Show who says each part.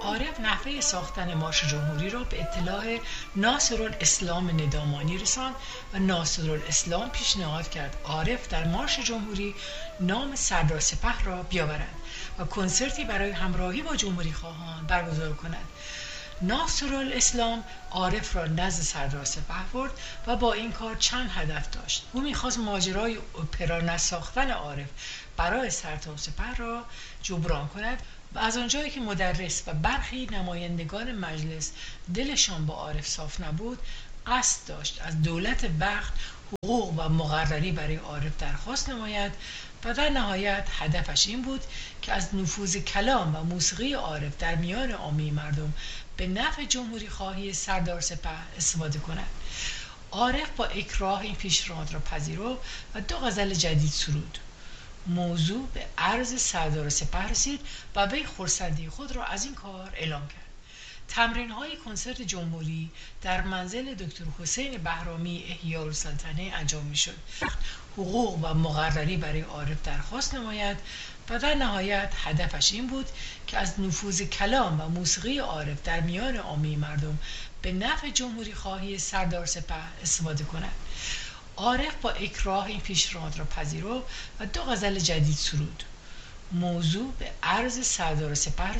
Speaker 1: عارف نحوه ساختن مارش جمهوری را به اطلاع ناصرالاسلام ندامانی رساند و ناصرالاسلام پیشنهاد کرد عارف در مارش جمهوری نام سردار سپه را بیاورد و کنسرتی برای همراهی با جمهوری خواهان برگزار کند. ناصرالاسلام عارف را نزد سردار سپه برد و با این کار چند هدف داشت. او می‌خواست ماجرای اپرا نساختن عارف برای سردار سپه را جبران کند و از آنجایی که مدرس و برخی نمایندگان مجلس دلشان با عارف صاف نبود، قصد داشت از دولت وقت حقوق و مقرری برای عارف درخواست نماید و در نهایت هدفش این بود که از نفوذ کلام و موسیقی عارف در میان عامه مردم به نفع جمهوری خواهی سردار سپه استفاده کند. عارف با اکراه این پیشنهاد را پذیرفت و 2 غزل جدید سرود. موضوع به عرض سردار سپه رسید و وی خرسندی خود را از این کار اعلام کرد. تمرین‌های کنسرت جمهوری در منزل دکتر حسین بهرامی احیاءالسلطنه انجام می‌شد. حقوق و مقرری برای عارف درخواست نماید و در نهایت هدفش این بود که از نفوذ کلام و موسیقی عارف در میان عامه مردم به نفع جمهوری خواهی سردار سپه استفاده کند. عارف با اکراه این پیشنهاد را پذیرفت و 2 غزل جدید سرود. موضوع به عرض سردار سپه